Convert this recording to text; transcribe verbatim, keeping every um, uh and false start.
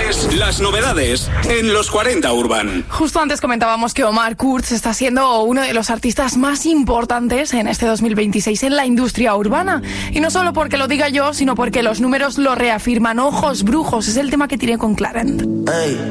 es las novedades en los cuarenta Urban. Justo antes comentábamos que Omar Kurz está siendo uno de los artistas más importantes en este dos mil veintiséis en la industria urbana. Y no solo porque lo diga yo, sino porque los números lo reafirman. Ojos brujos es el tema que tiré con Clarent. Hey.